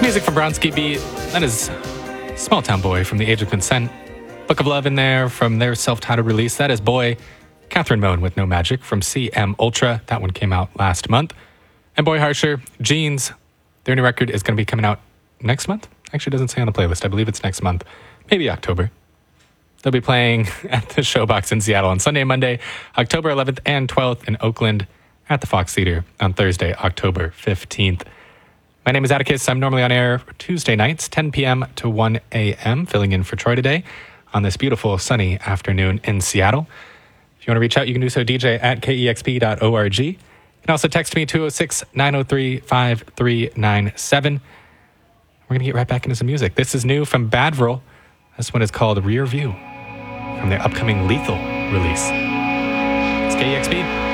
Music from Bronski Beat. That is Small Town Boy from The Age of Consent. Book of Love in there from their self-titled release. That is Boy. Catherine Moan with No Magic from CM Ultra. That one came out last month. And Boy Harsher, Jeans. Their new record is going to be coming out next month. Actually, it doesn't say on the playlist. I believe it's next month. Maybe October. They'll be playing at the Showbox in Seattle on Sunday and Monday, October 11th and 12th in Oakland at the Fox Theater on Thursday, October 15th. My name is Atticus. I'm normally on air Tuesday nights, 10 p.m. to 1 a.m., filling in for Troy today on this beautiful sunny afternoon in Seattle. If you want to reach out, you can do so, DJ at kexp.org. You can also text me, 206-903-5397. We're going to get right back into some music. This is new from Badvril. This one is called Rear View from their upcoming Lethal release. It's KEXP.